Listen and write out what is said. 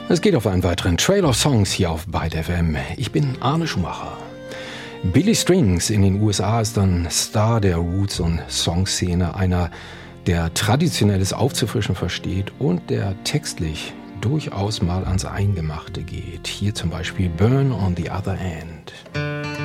Es geht auf einen weiteren Trail of Songs hier auf Byte FM. Ich bin Arne Schumacher. Billy Strings in den USA ist ein Star der Roots- und Songszene, einer, der Traditionelles aufzufrischen versteht und der textlich durchaus mal ans Eingemachte geht. Hier zum Beispiel Burn on the Other End.